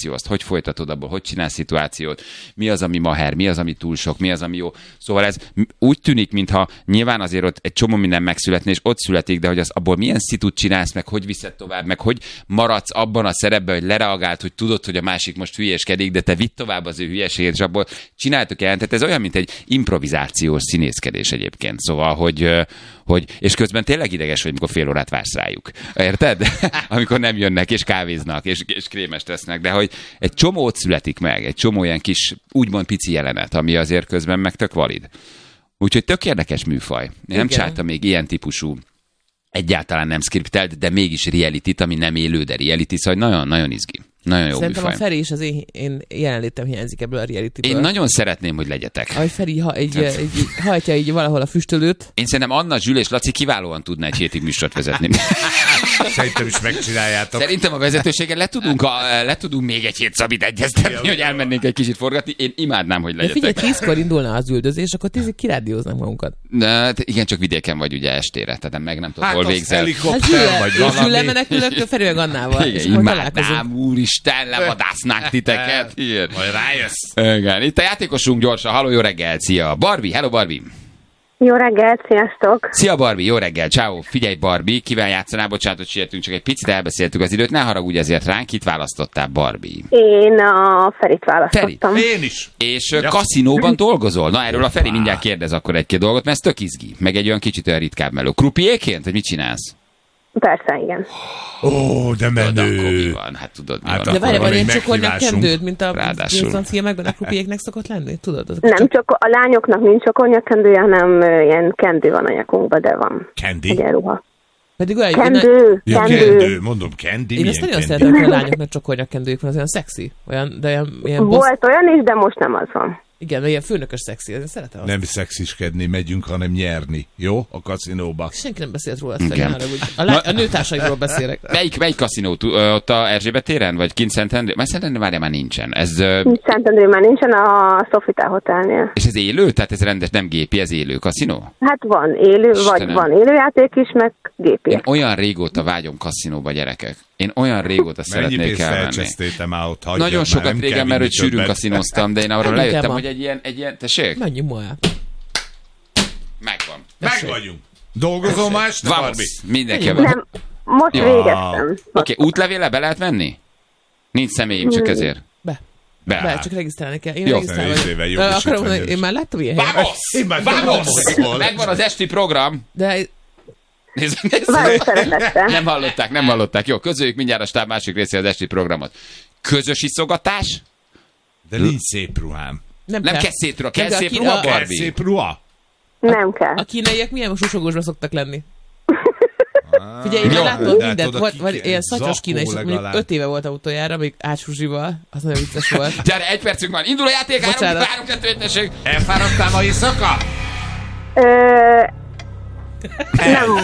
szituáció, azt hogy folytatod abból, hogy csinálsz szituációt, mi az, ami maher, mi az, ami túl sok, mi az, ami jó. Szóval ez úgy tűnik, mintha nyilván azért ott egy csomó minden megszületne, és ott születik, de hogy az abból milyen szitut csinálsz, meg hogy viszed tovább, meg hogy maradsz abban a szerepben, hogy lereagált, hogy tudod, hogy a másik most hülyéskedik, de te vidd tovább az ő hülyeségét, és abból csináltok el. Tehát ez olyan, mint egy improvizációs színészkedés egyébként. Szóval, hogy és közben tényleg ideges vagy, amikor fél órát vársz rájuk. Érted? Amikor nem jönnek, és kávéznak, és krémest tesznek, de hogy egy csomót születik meg, egy csomó ilyen kis, úgymond pici jelenet, ami azért közben meg tök valid. Úgyhogy tök érdekes műfaj. Én nem csináltam még ilyen típusú, egyáltalán nem skriptelt, de mégis reality-t, ami nem élő, de reality, szóval nagyon-nagyon izgi. Nagyon jó Szerintem műfaj. a Feri is az én jelenlétem hiányzik ebből a realityből. Én nagyon szeretném, hogy legyetek. Ahogy Feri hajtja így valahol a füstölőt. Én szerintem Anna, Zsül és Laci kiválóan tudna egy hétig műsort vezetni. Szerintem is megcsináljátok. Szerintem a vezetőségen le tudunk még egy hét Szabit egyeztetni, hogy elmennénk egy kicsit forgatni. Én imádnám, hogy legyetek. De figyelj, 10-kor indulna az üldözés, akkor 10-ig kirádióznánk magunkat. Igen, csak vidéken vagy ugye estére, tehát meg nem tudod, hol végzel. Helikopter vagy valami. Zsül lemenekülök Feri meg Annával. Igen, imádnám, úristen, levadásznák titeket. Igen. Majd rájössz. Igen, itt a játékosunk gyorsan. Halló, jó reggel, szia. Barbie, hello Barbie. Jó reggelt, sziasztok! Szia Barbie, jó reggel, ciao. Figyelj Barbie, kivel játszanál, bocsánatot sietünk, csak egy picit elbeszéltük az időt, ne haragudj ezért ránk, kit választottál Barbie? Én a Ferit választottam. Én is. És kaszinóban dolgozol? Na erről a Feri mindjárt kérdez akkor egy-két dolgot, mert ez tök izgi, meg egy olyan kicsit olyan ritkább meló. Krupiéként, vagy mit csinálsz? Persze, igen. Ó, de Tudod, akkor mi menő. van? Hát tudod, mi Hát van. De várj, van van ilyen egy csokornyak meghívásunk. kendőd, mint a Ráadásul. Jason filmekben a krupiéknek szokott lenni? Tudod? Nem, csak a lányoknak nincs csokornyakendője, hanem ilyen kendő van a nyakunkban, de van. Candy? Egy ruha. Pedig olyan, Kendő, Ja, kendő. kendő. Mondom, candy. én ezt milyen nagyon candy? szeretem, hogy a lányoknak csokornyakkendőjük van, az olyan szexi. Olyan, de ilyen boss... Volt olyan is, de most nem az van. Igen, ilyen főnökös szexi, én szeretem azt. Nem szexiskedni megyünk, hanem nyerni. Jó? A kaszinóba. Senki nem beszélt róla, Igen. Feri, a nőtársaimról beszélek. Melyik kaszinó? Ott a Erzsébet téren? Vagy kint Szentendrén? Mert Szentendrén várjál, már nincsen. Ez, Szentendrén már nincsen, a Sofitel Hotelnél. és ez élő? Tehát ez rendes, nem gépi, ez élő kaszinó? Hát van élő, vagy Istenem. van élőjáték is, meg gépi. Én olyan régóta vágyom kaszinóba, gyerekek. Én olyan régóta Mennyi szeretnék pénzt elmenni. elcsesztétem ott? Hagyjad Nagyon már, sokat nem régen, kell mert hogy vinni sűrűn többet. kaszinóztam, de én arra Nem lejöttem, kell hogy ma. egy ilyen, tessék? Menjünk ma el. Megvan. Meg vagyunk. Dolgozom ma este, Barbie? Vamos, mindenki van. Nem, most Ja. végeztem. Oké, útlevéle be lehet venni? Nincs személyim, csak ezért. Be, csak regisztrálni kell. Én Jó. regisztrálva Részével vagyok. jogosítvány Akarom mondani, is. én már láttam ilyen helyet. Vamos! Megvan az esti program. De Nézd, Várok szeretettel. nem hallották. Jó, közöljük mindjárt a stáb másik részéhez az esti programot. Közös iszogatás? De nincs szép ruhám. Nem kell szép ruha. Kell Nem, szép de ruha, Kell Barbie? szép ruha? Nem kell. a kínaiak milyen susogósba szoktak lenni? Figyelj, én Jó. már láttam De hát mindent. oda Vagy ilyen zakó szatyos kínai, mondjuk legalább. 5 éve volt utoljára, még átsuzsival. Az nagyon vicces volt. Gyere, egy percünk van. Indul a játék, Bocsánat. 3-2-1, tessék. Elfáradtál ma éjszaka? Nem.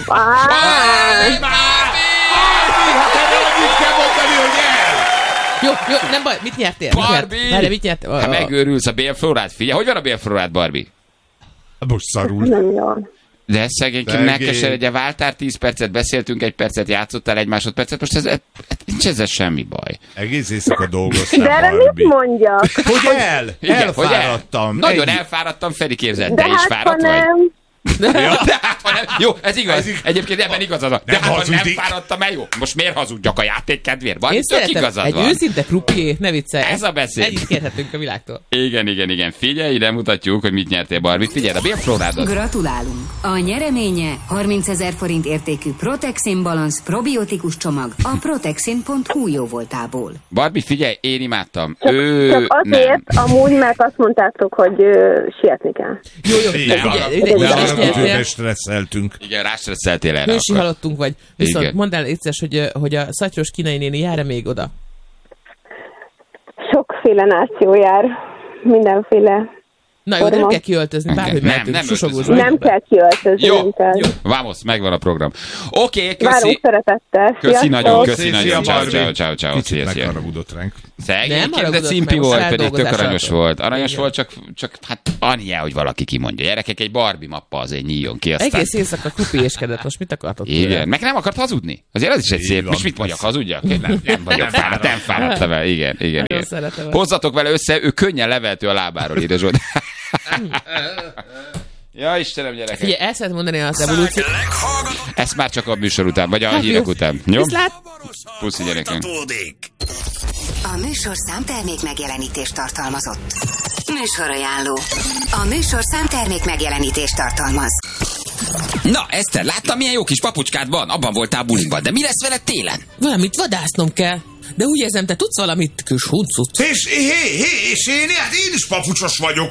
Hát erre mit kell mondani, hogy el? Jó, nem baj, mit nyertél? Barbie! Várj, mit nyertél? Hát megőrülsz a bélflórát. Figyelj, hogy van a bélflórát, Barbie? Most szarul. Nem jól. De szegényként Szegény. megkeseredje, váltál 10 percet, beszéltünk 1 percet, játszottál 1 másodpercet, most ez nincs ezzel semmi baj. Egész éjszaka De dolgoztál, erre mit Barbie. mondjak? Hogy Igen, elfáradtam. Nagyon Ennyi. elfáradtam, Feri képzeld, De te is hát, ha fáradt vagy? nem. De hát, ha nem. Jó, ez igaz. Egyébként ebben igazad van. De Nem hát, ha nem hazudik. fáradtam el, jó. Most miért hazudjak a játék kedvéért? Én Van, tök szeretem igazad egy van. őszinte krupié, ne viccelj. Ez a beszéd. Ennyit kérhetünk a világtól. Igen. Figyelj, ide mutatjuk, hogy mit nyertél, Barbie. Figyelj, a bélflórádat. Gratulálunk! A nyereménye 30 000 forint értékű Protexin Balance probiotikus csomag a protexin.hu jóvoltából. Barbie, figyelj, én imádtam. Csak azért, amúgy, mert azt mondtátok, hogy sietni kell. Jó, Igen. figyelj, De ide is arra nyertél. időben stresszeltünk. Igen, rástresszeltél erre. Hősi akkor. halottunk vagy. Viszont Igen. mondd el egyszer, hogy a szatyros kínai néni jár-e még oda? Sokféle náció jár. Mindenféle. Na jó, de nem Forma. kell kiöltözni, bárhogy Nem, mehetünk. nem Susogós öltözünk. vagy. Nem kell kiöltözni. Jó, nem kell. Vamos, megvan a program. Oké, Várunk köszi. szeretettel. Köszi Sziasztok! nagyon, köszi Szia, nagyon. Ciao, Barbie. ciao, ciao. Kicsit Szia, szia. megharagudott ránk. Szegényként, de haragudott cimpi meg, volt, most pedig tök feldolgozás aranyos alatt. volt. Aranyos Igen. volt, csak hát Annyiá, hogy valaki kimondja. Gyerekek, egy Barbie mappa azért nyíljon ki. Aztán... Egész éjszaka kupiéskedett, most mit akartok tőle? Igen, meg nem akart hazudni. Azért az is egy szép. Most mit mondjak, hazudjak? Nem vagyok fáradt, nem fáradtam vele. Igen. Hozzatok vele össze, ő könnyen levehető a lábáról, ide Zsolt. Ja, Istenem, gyerekek. Figyelj, el szeretném mondani az evolúciót. Ezt már csak a műsor után, vagy a hírek után. Jó? Viszlát! Puszi, gyerekek. A műsorszám termék megjelenítést tartalmazott. Műsorajánló. A műsorszám termék megjelenítést tartalmaz. Na, Eszter, láttam, milyen jó kis papucskád van? Abban voltál bulinkban, de mi lesz veled télen? Valamit vadásznom kell. De úgy érzem, te tudsz valamit, kis huncut. És én is papucsos vagyok.